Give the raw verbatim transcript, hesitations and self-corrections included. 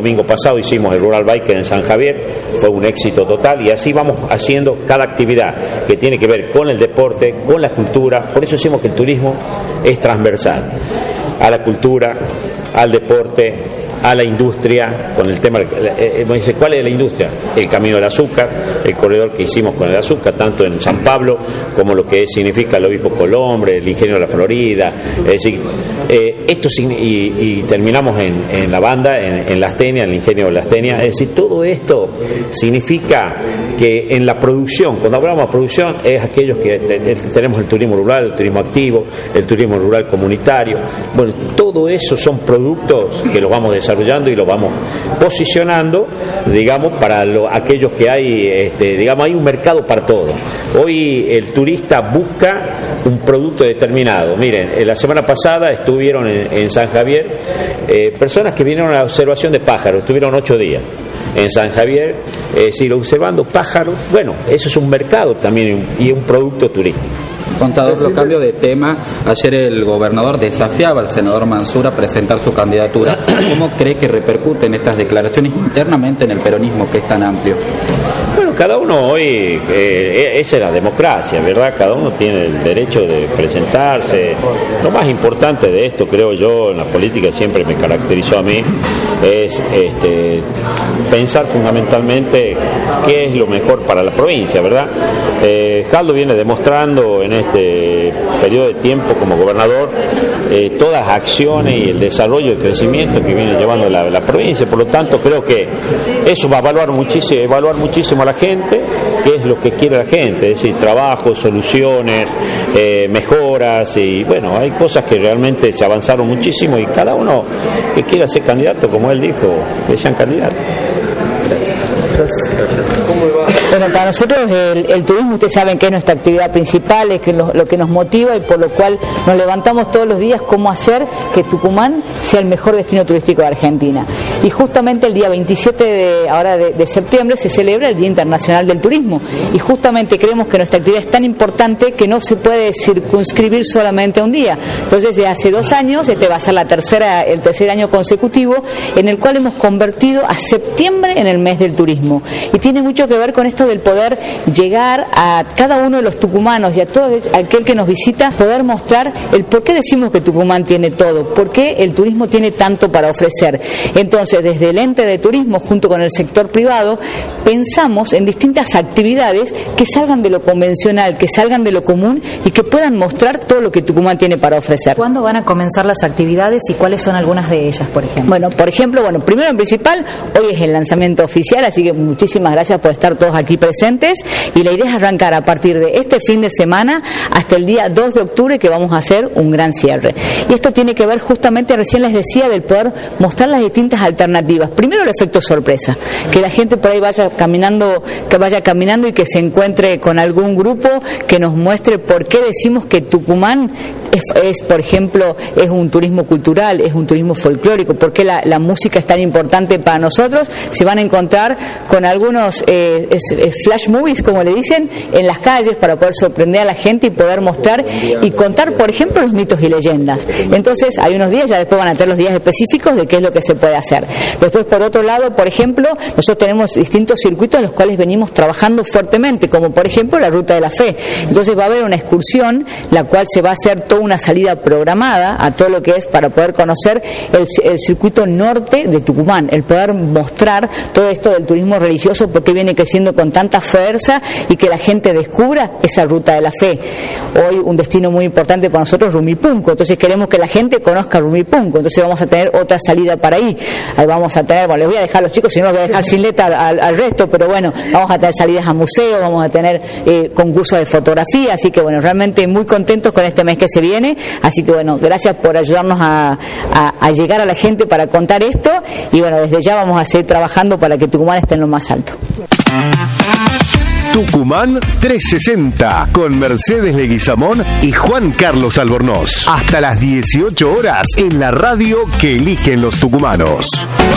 domingo pasado hicimos el Rural Biker en San Javier, fue un éxito total, y así vamos haciendo cada actividad que tiene que ver con el deporte, con la cultura. Por eso decimos que el turismo es transversal a la cultura, al deporte, a la industria, con el tema, eh, me dice, ¿cuál es la industria? El camino del azúcar, el corredor que hicimos con el azúcar, tanto en San Pablo como lo que significa el obispo Colombre, el ingenio de la Florida, es decir, eh, esto y, y terminamos en, en la banda, en, en Lastenia, en el ingenio de Lastenia, es decir, todo esto significa que en la producción, cuando hablamos de producción, es aquellos que tenemos el turismo rural, el turismo activo, el turismo rural comunitario, bueno, todo eso son productos que los vamos desarrollando y lo vamos posicionando, digamos, para lo, aquellos que hay, este, digamos, hay un mercado para todo. Hoy el turista busca un producto determinado. Miren, la semana pasada estuvieron en, en San Javier eh, personas que vinieron a la observación de pájaros, estuvieron ocho días en San Javier, es decir, observando pájaros. Bueno, eso es un mercado también y un producto turístico. Contador, lo cambio de tema. Ayer el gobernador desafiaba al senador Mansur a presentar su candidatura. ¿Cómo cree que repercuten estas declaraciones internamente en el peronismo, que es tan amplio? Bueno, cada uno hoy, eh, esa es la democracia, ¿verdad? Cada uno tiene el derecho de presentarse. Lo más importante de esto, creo yo, en la política siempre me caracterizó a mí, es este, pensar fundamentalmente qué es lo mejor para la provincia, ¿verdad? Eh, Jaldo viene demostrando en este periodo de tiempo como gobernador eh, todas las acciones y el desarrollo y el crecimiento que viene llevando la, la provincia. Por lo tanto, creo que eso va a evaluar muchísimo, evaluar muchísimo a la gente, qué es lo que quiere la gente, es decir, trabajo, soluciones, eh, mejoras, y bueno, hay cosas que realmente se avanzaron muchísimo, y cada uno que quiera ser candidato, como él dijo, que sean candidatos. Bueno, para nosotros el, el turismo, ustedes saben que es nuestra actividad principal, es que lo, lo que nos motiva y por lo cual nos levantamos todos los días cómo hacer que Tucumán sea el mejor destino turístico de Argentina. Y justamente el día veintisiete de, ahora de, de septiembre se celebra el Día Internacional del Turismo, y justamente creemos que nuestra actividad es tan importante que no se puede circunscribir solamente a un día. Entonces, desde hace dos años, este va a ser la tercera, el tercer año consecutivo en el cual hemos convertido a septiembre en el mes del turismo, y tiene mucho que ver con esto del poder llegar a cada uno de los tucumanos y a todo aquel que nos visita, poder mostrar el por qué decimos que Tucumán tiene todo, por qué el turismo tiene tanto para ofrecer. Entonces, desde el ente de turismo, junto con el sector privado, pensamos en distintas actividades que salgan de lo convencional, que salgan de lo común y que puedan mostrar todo lo que Tucumán tiene para ofrecer. ¿Cuándo van a comenzar las actividades y cuáles son algunas de ellas, por ejemplo? Bueno, por ejemplo, bueno, primero en principal, hoy es el lanzamiento oficial, así que muchísimas gracias por estar todos aquí presentes, y la idea es arrancar a partir de este fin de semana hasta el día dos de octubre, que vamos a hacer un gran cierre. Y esto tiene que ver justamente, recién les decía, del poder mostrar las distintas alternativas. Primero, el efecto sorpresa, que la gente por ahí vaya caminando, que vaya caminando y que se encuentre con algún grupo que nos muestre por qué decimos que Tucumán es, es por ejemplo, es un turismo cultural, es un turismo folclórico, por qué la, la música es tan importante para nosotros. Se van a encontrar con algunos eh, es, es flash movies, como le dicen, en las calles para poder sorprender a la gente y poder mostrar y contar, por ejemplo, los mitos y leyendas. Entonces, hay unos días, ya después van a tener los días específicos de qué es lo que se puede hacer. Después, por otro lado, por ejemplo, nosotros tenemos distintos circuitos en los cuales venimos trabajando fuertemente, como por ejemplo la Ruta de la Fe. Entonces va a haber una excursión, la cual se va a hacer toda una salida programada a todo lo que es para poder conocer el, el circuito norte de Tucumán, el poder mostrar todo esto del turismo religioso, porque viene creciendo con tanta fuerza, y que la gente descubra esa Ruta de la Fe. Hoy un destino muy importante para nosotros es Rumipunco, entonces queremos que la gente conozca Rumipunco, entonces vamos a tener otra salida para ahí. Ahí vamos a tener, bueno, les voy a dejar a los chicos, si no los voy a dejar sin letra al, al resto, pero bueno, vamos a tener salidas a museos, vamos a tener eh, concursos de fotografía, así que bueno, realmente muy contentos con este mes que se viene, así que bueno, gracias por ayudarnos a, a, a llegar a la gente para contar esto, y bueno, desde ya vamos a seguir trabajando para que Tucumán esté en lo más alto. Tucumán trescientos sesenta con Mercedes Leguizamón y Juan Carlos Albornoz. Hasta las dieciocho horas en la radio que eligen los tucumanos.